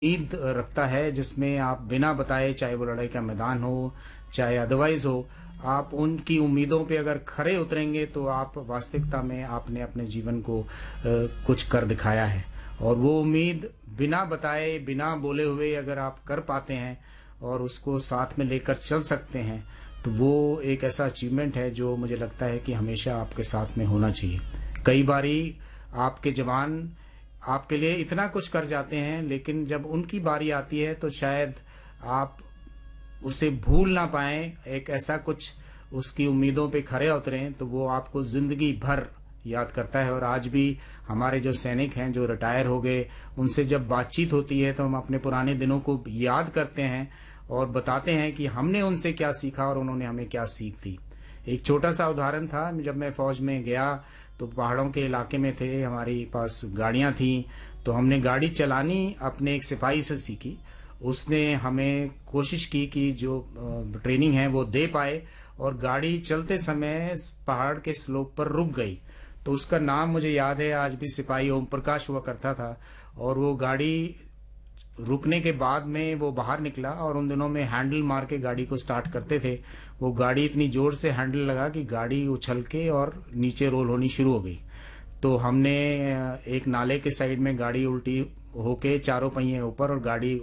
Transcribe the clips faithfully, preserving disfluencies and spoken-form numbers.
उम्मीद रखता है जिसमें आप बिना बताए, चाहे वो लड़ाई का मैदान हो, चाहे अदरवाइज हो, आप उनकी उम्मीदों पे अगर खरे उतरेंगे तो आप वास्तविकता में आपने अपने जीवन को अ, कुछ कर दिखाया है। और वो उम्मीद बिना बताए, बिना बोले हुए अगर आप कर पाते हैं और उसको साथ में लेकर चल सकते हैं, तो वो एक ऐसा अचीवमेंट है जो मुझे लगता है कि हमेशा आपके साथ में होना चाहिए। कई बारी आपके जवान आपके लिए इतना कुछ कर जाते हैं, लेकिन जब उनकी बारी आती है तो शायद आप उसे भूल ना पाएँ, एक ऐसा कुछ उसकी उम्मीदों पे खरे उतरें, तो वो आपको ज़िंदगी भर याद करता है। और आज भी हमारे जो सैनिक हैं, जो रिटायर हो गए, उनसे जब बातचीत होती है तो हम अपने पुराने दिनों को याद करते हैं और बताते हैं कि हमने उनसे क्या सीखा और उन्होंने हमें क्या सीख दी। एक छोटा-सा उदाहरण था, जब मैं फ़ौज में गया तो पहाड़ों के इलाके में थे, हमारे पास गाड़ियाँ थीं, तो हमने गाड़ी चलानी अपने एक सिपाही से सीखी। उसने हमें कोशिश की कि जो अ, ट्रेनिंग है वो दे पाए, और गाड़ी चलते समय पहाड़ के स्लोप पर रुक गई। तो उसका नाम मुझे याद है आज भी, सिपाही ओम प्रकाश हुआ करता था। और वो गाड़ी रुकने के बाद में वो बाहर निकला, और उन दिनों में हैंडल मार के गाड़ी को स्टार्ट करते थे। वो गाड़ी इतनी जोर से हैंडल लगा कि गाड़ी उछल के और नीचे रोल होनी शुरू हो गई। तो हमने एक नाले के साइड में गाड़ी उल्टी होके चारों पहिए ऊपर और गाड़ी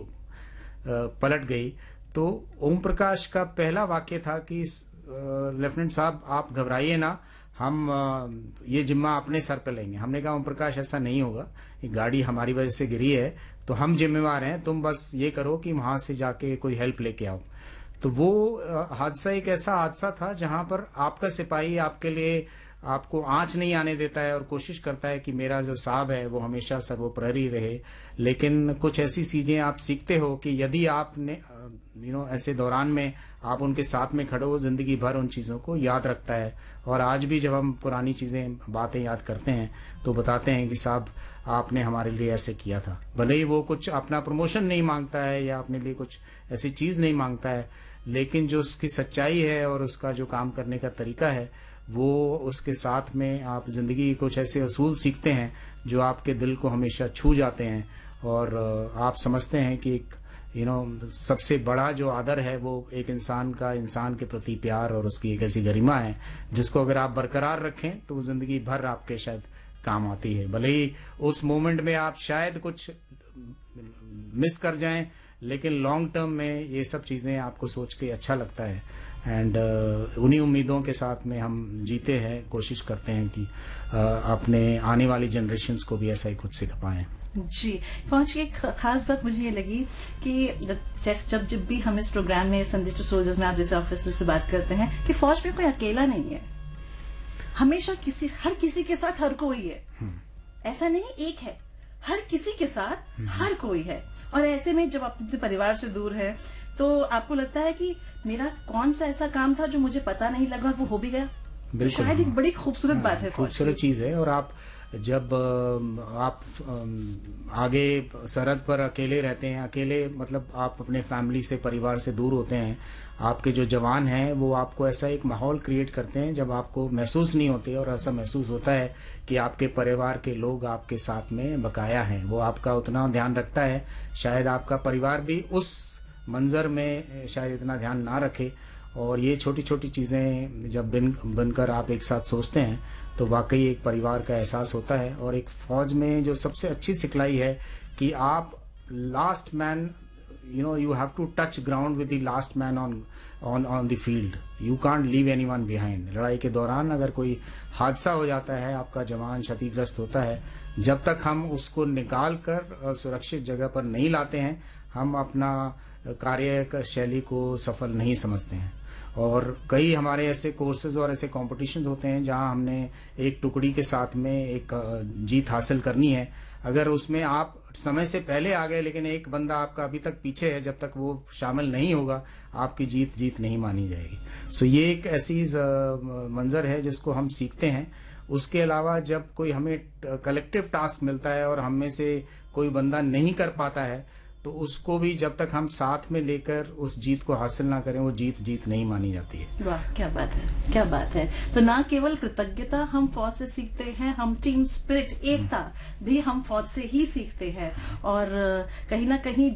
पलट गई। तो ओम प्रकाश का पहला वाक्य था कि लेफ्टिनेंट साहब, आप घबराइए ना, हम ये जिम्मा अपने सर पे लेंगे। हमने कहा ओम प्रकाश, ऐसा नहीं होगा, ये गाड़ी हमारी वजह से गिरी है, तो हम जिम्मेवार हैं, तुम बस ये करो कि वहां से जाके कोई हेल्प लेके आओ। तो वो हादसा एक ऐसा हादसा था जहां पर आपका सिपाही आपके लिए आपको आंच नहीं आने देता है और कोशिश करता है कि मेरा जो साहब है वो हमेशा सर्वोपरि रहे। लेकिन कुछ ऐसी चीजें आप सीखते हो कि यदि आपने यू नो ऐसे दौरान में आप उनके साथ में खड़े हो, जिंदगी भर उन चीज़ों को याद रखता है। और आज भी जब हम पुरानी चीज़ें, बातें याद करते हैं तो बताते हैं कि साहब, आपने हमारे लिए ऐसे किया था। भले ही वो कुछ अपना प्रमोशन नहीं मांगता है या अपने लिए कुछ ऐसी चीज़ नहीं मांगता है, लेकिन जो उसकी सच्चाई है और उसका जो काम करने का तरीका है, वो उसके साथ में आप ज़िंदगी कुछ ऐसे असूल सीखते हैं जो आपके दिल को हमेशा छू जाते हैं। और आप समझते हैं कि एक यू you नो know, सबसे बड़ा जो आदर है वो एक इंसान का इंसान के प्रति प्यार और उसकी एक ऐसी गरिमा है जिसको अगर आप बरकरार रखें तो वो जिंदगी भर आपके शायद काम आती है। भले ही उस मोमेंट में आप शायद कुछ मिस कर जाएं, लेकिन लॉन्ग टर्म में ये सब चीज़ें आपको सोच के अच्छा लगता है। एंड uh, उन्हीं उम्मीदों के साथ में हम जीते हैं, कोशिश करते हैं कि uh, अपने आने वाली जनरेशन्स को भी ऐसा ही कुछ सिखा पाएं। जी, फौज की एक खास बात मुझे ये लगी कि जब जब जब भी हम इस प्रोग्राम में संदेश टू सोल्जर्स में आप जैसे ऑफिसर से बात करते हैं कि फौज में कोई अकेला नहीं है, हमेशा किसी हर किसी के साथ हर कोई है। ऐसा नहीं एक है, हर किसी के साथ हर कोई है। और ऐसे में जब आप अपने परिवार से दूर है तो आपको लगता है कि मेरा कौन सा ऐसा काम था जो मुझे पता नहीं लगा और वो हो भी गया। तो शायद एक बड़ी खूबसूरत बात है, खूबसूरत चीज है। और आप जब आप आगे सरहद पर अकेले रहते हैं, अकेले मतलब आप अपने फैमिली से, परिवार से दूर होते हैं, आपके जो जवान हैं वो आपको ऐसा एक माहौल क्रिएट करते हैं जब आपको महसूस नहीं होते, और ऐसा महसूस होता है कि आपके परिवार के लोग आपके साथ में बकाया हैं। वो आपका उतना ध्यान रखता है, शायद आपका परिवार भी उस मंजर में शायद इतना ध्यान ना रखे। और ये छोटी छोटी चीज़ें जब बन बनकर आप एक साथ सोचते हैं तो वाकई एक परिवार का एहसास होता है। और एक फौज में जो सबसे अच्छी सिखलाई है कि आप last man, you know you have to touch ground with the last man on on on the field, you can't leave anyone behind. लड़ाई के दौरान अगर कोई हादसा हो जाता है, आपका जवान क्षतिग्रस्त होता है, जब तक हम उसको निकाल कर सुरक्षित जगह पर नहीं लाते हैं, हम अपना कार्य शैली को सफल नहीं समझते हैं। और कई हमारे ऐसे कोर्सेज और ऐसे कंपटीशन होते हैं जहां हमने एक टुकड़ी के साथ में एक जीत हासिल करनी है। अगर उसमें आप समय से पहले आ गए लेकिन एक बंदा आपका अभी तक पीछे है, जब तक वो शामिल नहीं होगा आपकी जीत जीत नहीं मानी जाएगी। सो ये एक ऐसी मंजर है जिसको हम सीखते हैं। उसके अलावा जब कोई हमें कलेक्टिव टास्क मिलता है और हम में से कोई बंदा नहीं कर पाता है, तो उसको भी जब तक हम साथ में लेकर उस जीत को हासिल ना करें, वो जीत जीत नहीं मानी जाती है। वाह, क्या बात है, क्या बात है। तो ना केवल कृतज्ञता हम फौज से सीखते हैं, हम टीम स्पिरिट, एकता भी हम फौज से ही सीखते हैं। और कहीं ना कहीं